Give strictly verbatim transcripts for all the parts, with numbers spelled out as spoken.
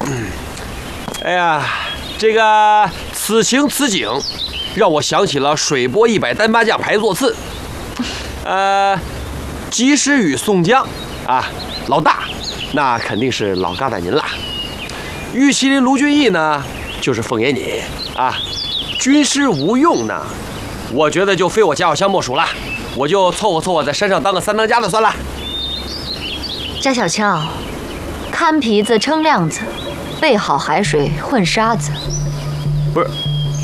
嗯，哎呀，这个此情此景，让我想起了水波一百单八将排座次。呃，及时雨宋江啊，老大，那肯定是老疙瘩您了。玉麒麟卢俊义呢，就是凤爷你啊。军师吴用呢，我觉得就非我贾小香莫属了，我就凑合凑合在山上当个三当家的算了。 贾小强，看皮子称量子，备好海水混沙子。 不是，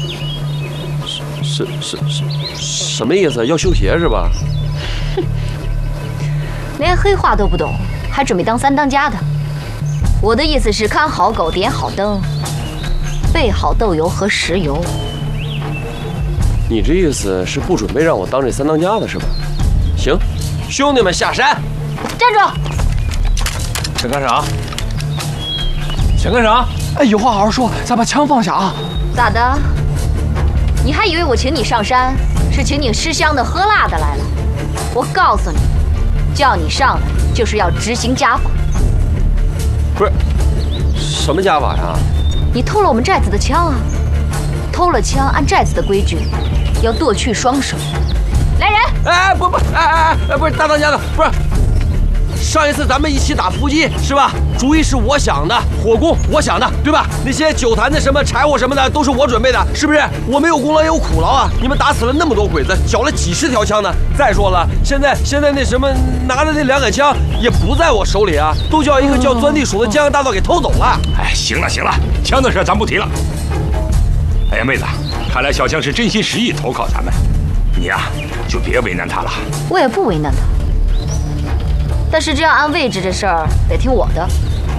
是是是是，什么意思？要绣鞋是吧？ 哼，连黑话都不懂，还准备当三当家的？我的意思是看好狗，点好灯，备好豆油和石油。 你这意思是不准备让我当这三当家的是吧？行，兄弟们下山。 站住！ 想干啥？想干啥？ 哎，有话好好说，咱把枪放下啊！ 咋的？你还以为我请你上山是请你吃香的喝辣的来了？我告诉你，叫你上来就是要执行家法。 不是，什么家法呀？ 你偷了我们寨子的枪啊！偷了枪，按寨子的规矩，要剁去双手。来人！ 哎，不不，哎哎哎，不是大当家的，不是。上一次咱们一起打伏击是吧？主意是我想的，火攻我想的，对吧？那些酒坛子什么柴火什么的都是我准备的，是不是？我没有功劳也有苦劳啊！你们打死了那么多鬼子，缴了几十条枪呢。再说了，现在现在那什么拿的那两杆枪也不在我手里啊，都叫一个叫钻地鼠的江洋大盗给偷走了。 哎，行了行了，枪的事咱不提了。哎呀，妹子，看来小强是真心实意投靠咱们，你呀、啊、就别为难他了。 我也不为难他。但是这样按位置这事儿得听我的。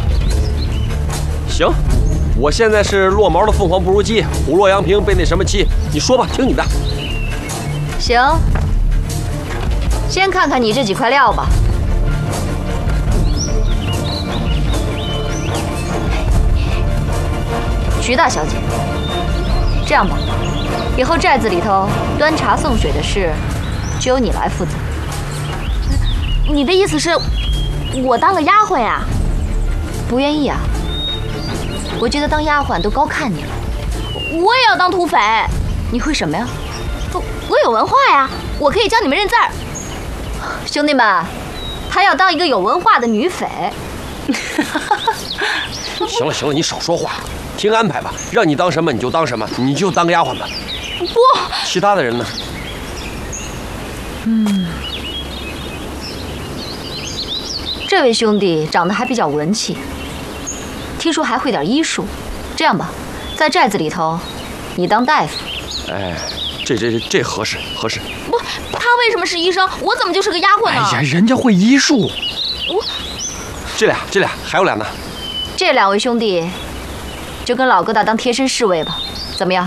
行，我现在是落毛的凤凰不如鸡，虎落阳平被那什么欺，你说吧，听你的。 行，先看看你这几块料吧。徐大小姐，这样吧，以后寨子里头端茶送水的事就由你来负责。 你的意思是，我当个丫鬟呀？ 不愿意啊？我觉得当丫鬟都高看你了。 我也要当土匪。 你会什么呀？ 我我有文化呀，我可以教你们认字儿。 兄弟们，她要当一个有文化的女匪。 行了行了，你少说话，听安排吧，让你当什么你就当什么，你就当个丫鬟吧。 不， 其他的人呢？ 嗯。这位兄弟长得还比较文气，听说还会点医术。这样吧，在寨子里头，你当大夫。 哎，这这这合适合适。 不，他为什么是医生？我怎么就是个丫鬟呢？ 哎呀，人家会医术。 我这俩这俩还有俩呢。 这两位兄弟就跟老疙瘩当贴身侍卫吧，怎么样？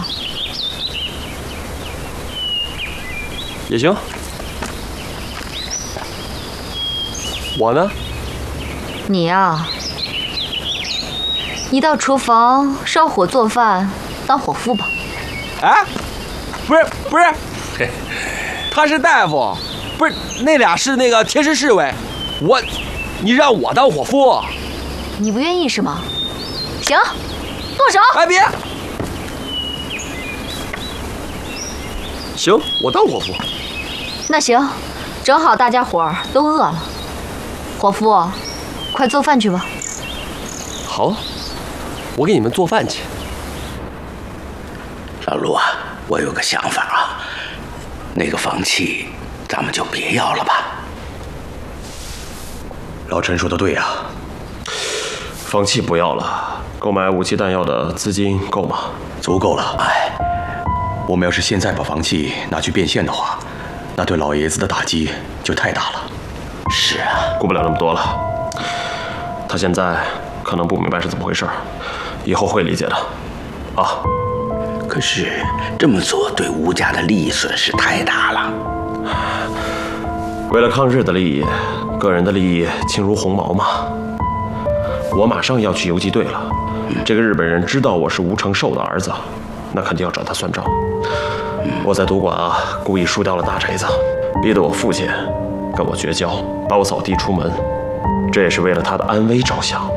也行。我呢？ 你呀，你到厨房烧火做饭，当伙夫吧。 哎，不是不是，他是大夫，不是那俩是那个贴身侍卫，我，你让我当伙夫， 你不愿意是吗？行，剁手！ 哎别，行，我当伙夫。 那行，正好大家伙儿都饿了，伙夫。快做饭去吧。 好，我给你们做饭去。 老陆啊，我有个想法啊，那个房契咱们就别要了吧。 老陈说的对呀、啊，房契不要了，购买武器弹药的资金够吗？ 足够了。哎，我们要是现在把房契拿去变现的话，那对老爷子的打击就太大了。是啊， 顾不了那么多了。他现在可能不明白是怎么回事，以后会理解的，啊。 可是这么做对吴家的利益损失太大了。 为了抗日的利益，个人的利益轻如鸿毛嘛。我马上要去游击队了，这个日本人知道我是吴承寿的儿子，那肯定要找他算账。我在赌馆啊，故意输掉了大锤子，逼得我父亲跟我绝交，把我扫地出门。这也是为了他的安危着想。